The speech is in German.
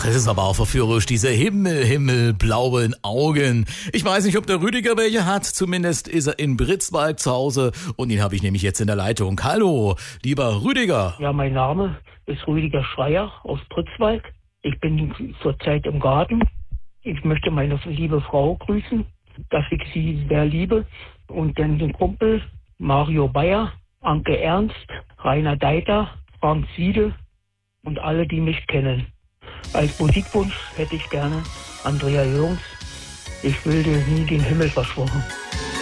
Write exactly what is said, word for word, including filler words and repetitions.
Ach, es ist aber auch verführerisch, diese Himmel, himmelblauen Augen. Ich weiß nicht, ob der Rüdiger welche hat, zumindest ist er in Britzwalk zu Hause und ihn habe ich nämlich jetzt in der Leitung. Hallo, lieber Rüdiger. Ja, mein Name ist Rüdiger Schreier aus Britzwalk. Ich bin zurzeit im Garten. Ich möchte meine liebe Frau grüßen, dass ich sie sehr liebe. Und dann den Kumpel Mario Bayer, Anke Ernst, Rainer Deiter, Frank Siedel und alle, die mich kennen. Als Musikwunsch hätte ich gerne Andrea Jürgens, ich will dir nie den Himmel versprochen.